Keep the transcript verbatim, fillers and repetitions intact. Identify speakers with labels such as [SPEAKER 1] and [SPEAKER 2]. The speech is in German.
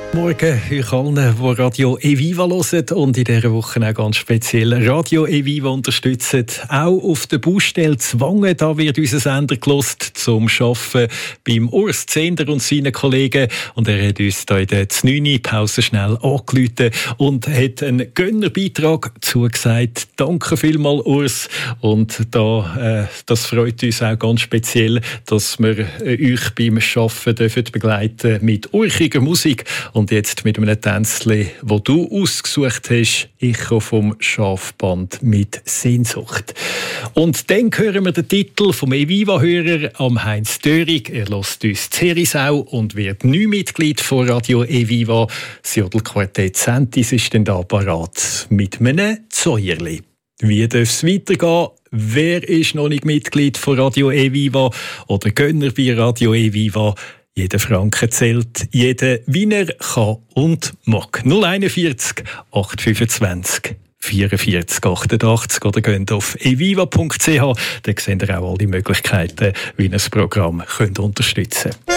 [SPEAKER 1] Morgen euch allen, die Radio Eviva hören und in dieser Woche auch ganz speziell Radio Eviva unterstützen. Auch auf der Baustelle Zwangen, da wird unser Sender gelost zum Arbeiten beim Urs Zehnder und seinen Kollegen. Und er hat uns da in der neunten Pause schnell angerufen und hat einen Gönnerbeitrag zugesagt. Danke vielmals, Urs. Und da, äh, das freut uns auch ganz speziell, dass wir äh, euch beim Arbeiten dürfen begleiten mit urchiger Musik. Und jetzt mit einem Tänzchen, das du ausgesucht hast, ich vom Schafband mit Sehnsucht. Und dann hören wir den Titel vom Eviva-Hörer am Heinz Dörig. Er lässt uns Zerisau und wird neu Mitglied von Radio Eviva. Das Jodelquartett Sentis ist dann da parat mit einem Zäuerli. Wie darf es weitergehen? Wer ist noch nicht Mitglied von Radio Eviva oder Gönner bei Radio Eviva? Jeder Franken zählt, jeder, wie er kann und mag. null einundvierzig achthundertfünfundzwanzig vierundvierzig achtundachtzig oder geht auf eviva punkt c h. Da seht ihr auch alle Möglichkeiten, wie ihr das Programm könnt unterstützen könnt.